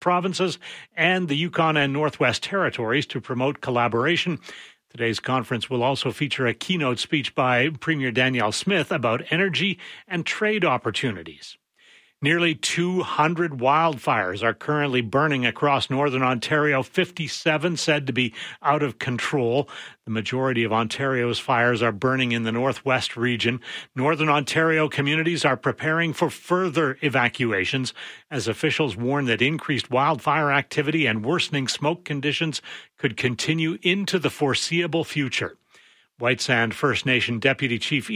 provinces and the Yukon and Northwest Territories to promote collaboration. Today's conference will also feature a keynote speech by Premier Danielle Smith about energy and trade opportunities. Nearly 200 wildfires are currently burning across northern Ontario, 57 said to be out of control. The majority of Ontario's fires are burning in the northwest region. Northern Ontario communities are preparing for further evacuations as officials warn that increased wildfire activity and worsening smoke conditions could continue into the foreseeable future. White Sand First Nation Deputy Chief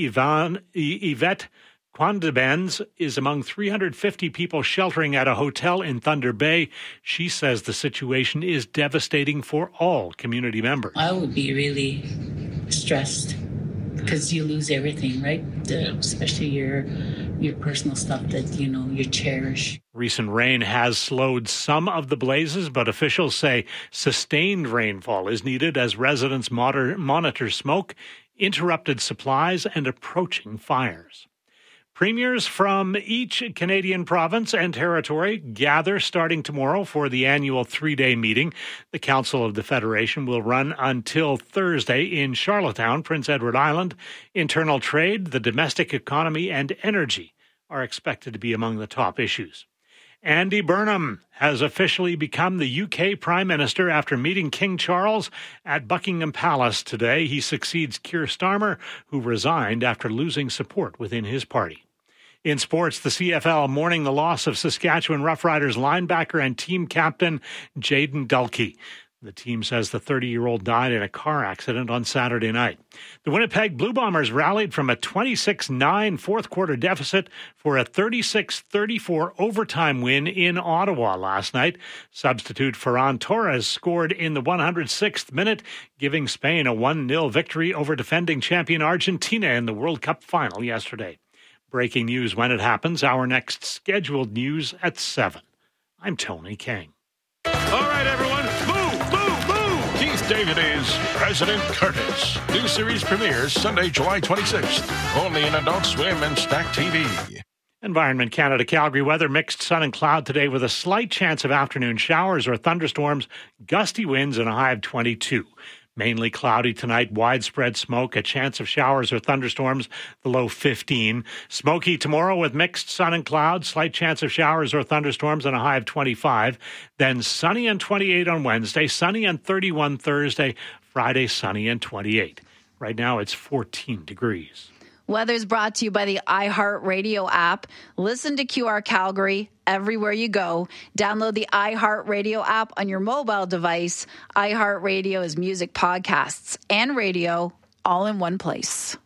Yvette Quandebens is among 350 people sheltering at a hotel in Thunder Bay. She says the situation is devastating for all community members. I would be really stressed because you lose everything, right? Especially your personal stuff that, you cherish. Recent rain has slowed some of the blazes, but officials say sustained rainfall is needed as residents monitor smoke, interrupted supplies, and approaching fires. Premiers from each Canadian province and territory gather starting tomorrow for the annual 3-day meeting. The Council of the Federation will run until Thursday in Charlottetown, Prince Edward Island. Internal trade, the domestic economy, and energy are expected to be among the top issues. Andy Burnham has officially become the UK Prime Minister after meeting King Charles at Buckingham Palace today. He succeeds Keir Starmer, who resigned after losing support within his party. In sports, the CFL mourning the loss of Saskatchewan Roughriders linebacker and team captain Jaden Dulkey. The team says the 30-year-old died in a car accident on Saturday night. The Winnipeg Blue Bombers rallied from a 26-9 fourth-quarter deficit for a 36-34 overtime win in Ottawa last night. Substitute Ferran Torres scored in the 106th minute, giving Spain a 1-0 victory over defending champion Argentina in the World Cup final yesterday. Breaking news when it happens. Our next scheduled news at 7. I'm Tony King. All right, everyone. Boo! Keith David is President Curtis. New series premieres Sunday, July 26th. Only in Adult Swim and Stack TV. Environment Canada Calgary weather, mixed sun and cloud today with a slight chance of afternoon showers or thunderstorms, gusty winds and a high of 22. Mainly cloudy tonight, widespread smoke, a chance of showers or thunderstorms, the low 15. Smoky tomorrow with mixed sun and clouds, slight chance of showers or thunderstorms and a high of 25. Then sunny and 28 on Wednesday, sunny and 31 Thursday, Friday sunny and 28. Right now it's 14 degrees. Weather's brought to you by the iHeartRadio app. Listen to QR Calgary everywhere you go. Download the iHeartRadio app on your mobile device. iHeartRadio is music, podcasts, and radio all in one place.